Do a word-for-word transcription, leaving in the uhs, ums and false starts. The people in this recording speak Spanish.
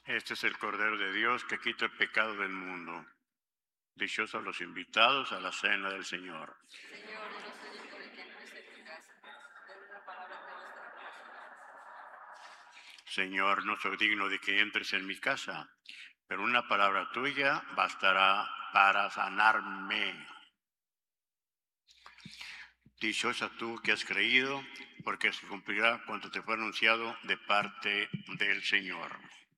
Este es el Cordero de Dios que quita el pecado del mundo. Dichosos los invitados a la cena del Señor. Señor, yo no soy digno de que entres en mi casa, pero una palabra te bastará. Señor, no soy digno de que entres en mi casa, pero una palabra tuya bastará para sanarme. Dichosa tú que has creído, porque se cumplirá cuanto te fue anunciado de parte del Señor.